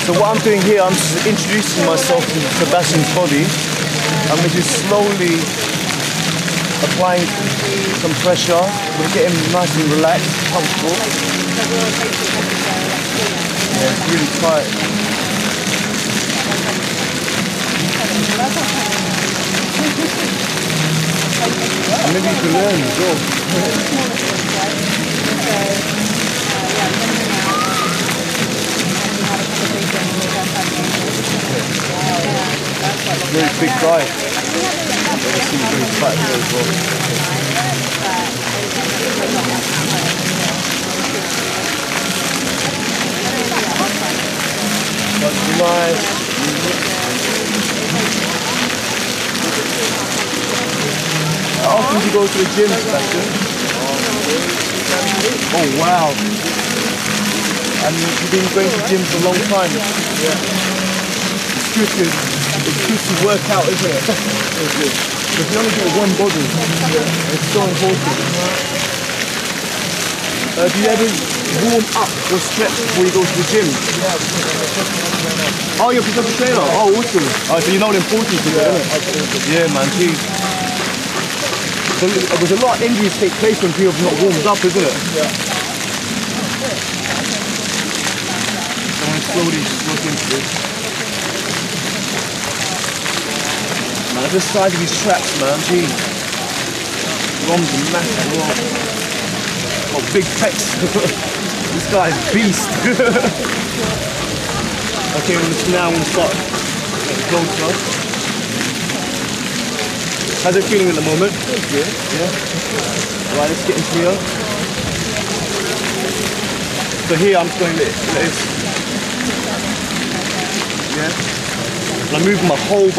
So what I'm doing here, I'm just introducing myself to Sebastian's body. I'm just slowly applying some pressure. We'll get him nice and relaxed, comfortable. Yeah, it's really tight. And maybe you can learn as well. Very big guy. Obviously very tight here as well. That's nice. How often do you go to the gym, Sebastian? Oh wow. And you've been going to the gym for a long time? Yeah. It's good to work out, isn't it? If you only get one body, it's so important. Do you ever warm up or stretch before you go to the gym? Oh, you're a professional trainer? Oh, awesome. Oh, so you know the importance of it, innit? Yeah, man, geez. So there's a lot of injuries take place when people have not warmed up, isn't it? Yeah. So I'm slowly just look into this. Man, look at the size of these traps, man, geez. Roms are massive, oh, big pecs. This guy's a beast. Okay, now we'll start getting closer. How's it feeling at the moment? It's good. Yeah? Alright, let's get into here. So here I'm just going like this. Yeah? And I'm moving my whole body.